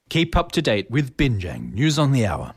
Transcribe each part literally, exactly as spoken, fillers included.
Keep up to date with Binjang News on the Hour.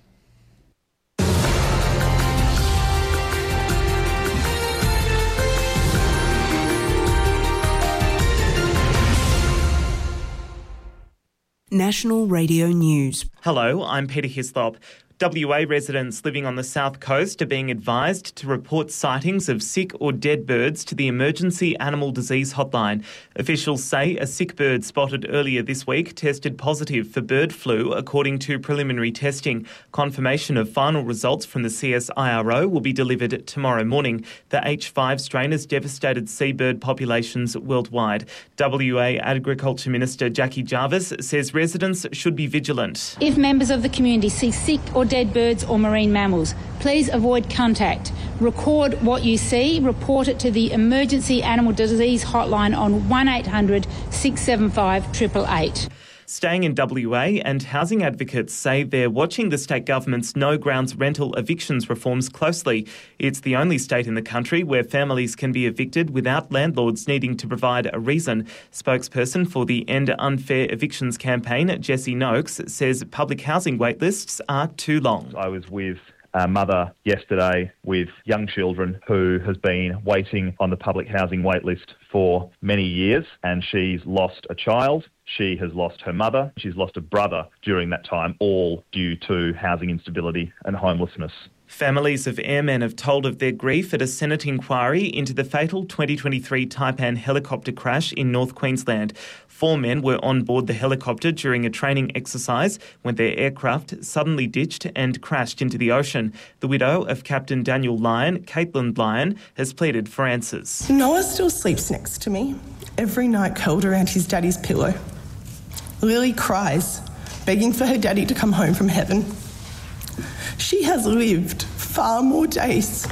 National Radio News. Hello, I'm Peter Hislop. W A residents living on the south coast are being advised to report sightings of sick or dead birds to the Emergency Animal Disease Hotline. Officials say a sick bird spotted earlier this week tested positive for bird flu, according to preliminary testing. Confirmation of final results from the C S I R O will be delivered tomorrow morning. The H five strain has devastated seabird populations worldwide. W A Agriculture Minister Jackie Jarvis says residents should be vigilant. If members of the community see sick or dead birds or marine mammals, please avoid contact. Record what you see, report it to the Emergency Animal Disease Hotline on one eight hundred six seven five eight eight eight. Staying in W A, and housing advocates say they're watching the state government's no-grounds rental evictions reforms closely. It's the only state in the country where families can be evicted without landlords needing to provide a reason. Spokesperson for the End Unfair Evictions campaign, Jessie Noakes, says public housing waitlists are too long. I was with a mother yesterday with young children who has been waiting on the public housing waitlist for many years, and she's lost a child. She has lost her mother. She's lost a brother during that time, all due to housing instability and homelessness. Families of airmen have told of their grief at a Senate inquiry into the fatal twenty twenty-three Taipan helicopter crash in North Queensland. Four men were on board the helicopter during a training exercise when their aircraft suddenly ditched and crashed into the ocean. The widow of Captain Daniel Lyon, Caitlin Lyon, has pleaded for answers. Noah still sleeps next to me, every night curled around his daddy's pillow. Lily cries, begging for her daddy to come home from heaven. She has lived far more days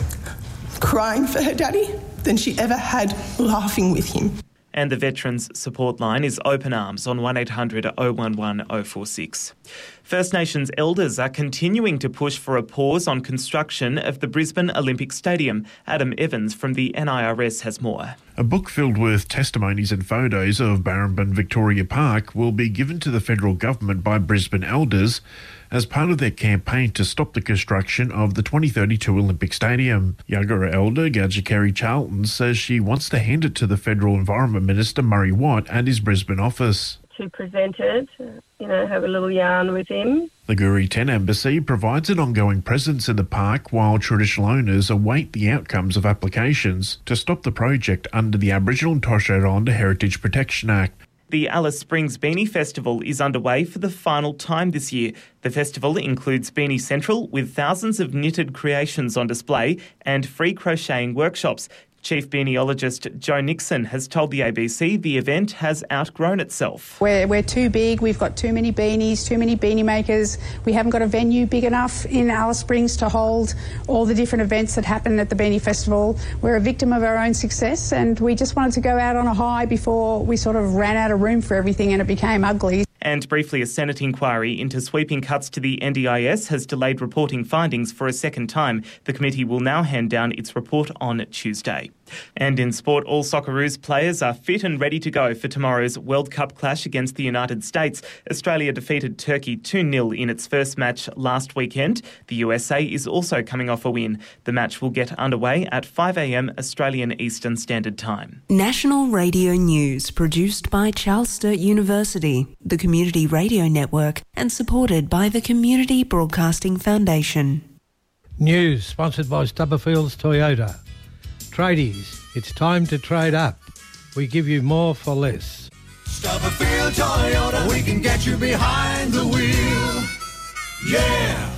crying for her daddy than she ever had laughing with him. And the Veterans Support Line is open arms on one eight hundred oh one one oh four six. First Nations elders are continuing to push for a pause on construction of the Brisbane Olympic Stadium. Adam Evans from the N I R S has more. A book filled with testimonies and photos of Barrambin Victoria Park will be given to the federal government by Brisbane elders as part of their campaign to stop the construction of the twenty thirty-two Olympic Stadium. Yagara elder Gadja Kerry Charlton says she wants to hand it to the Federal Environment Minister Murray Watt at his Brisbane office. To present it, you know, have a little yarn with him. The Guri ten Embassy provides an ongoing presence in the park while traditional owners await the outcomes of applications to stop the project under the Aboriginal and Torres Strait Islander Heritage Protection Act. The Alice Springs Beanie Festival is underway for the final time this year. The festival includes Beanie Central with thousands of knitted creations on display and free crocheting workshops. Chief beaniologist Joe Nixon has told the A B C the event has outgrown itself. We're, we're too big, we've got too many beanies, too many beanie makers. We haven't got a venue big enough in Alice Springs to hold all the different events that happen at the Beanie Festival. We're a victim of our own success and we just wanted to go out on a high before we sort of ran out of room for everything and it became ugly. And briefly, a Senate inquiry into sweeping cuts to the N D I S has delayed reporting findings for a second time. The committee will now hand down its report on Tuesday. And in sport, all Socceroos players are fit and ready to go for tomorrow's World Cup clash against the United States. Australia defeated Turkey two nil in its first match last weekend. The U S A is also coming off a win. The match will get underway at five a m Australian Eastern Standard Time. National Radio News, produced by Charles Sturt University, the Community Radio Network, and supported by the Community Broadcasting Foundation. News sponsored by Stubberfields Toyota. Tradies, it's time to trade up. We give you more for less. Stubberfield Toyota, we can get you behind the wheel. Yeah!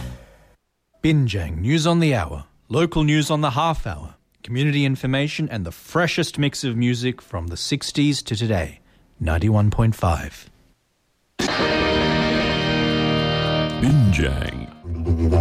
Binjang News on the Hour, local news on the half hour, community information and the freshest mix of music from the sixties to today. ninety-one point five. Binjang.